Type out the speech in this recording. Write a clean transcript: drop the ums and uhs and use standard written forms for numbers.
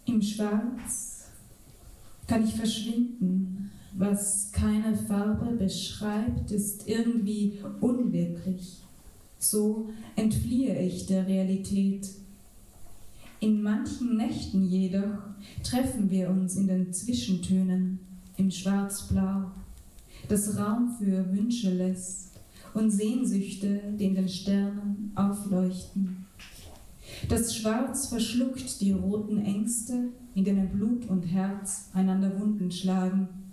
Im Schwarz kann ich verschwinden. Was keine Farbe beschreibt, ist irgendwie unwirklich. So entfliehe ich der Realität. In manchen Nächten jedoch treffen wir uns in den Zwischentönen, im Schwarz-Blau, das Raum für Wünsche lässt und Sehnsüchte, die in den Sternen aufleuchten. Das Schwarz verschluckt die roten Ängste, in denen Blut und Herz einander Wunden schlagen.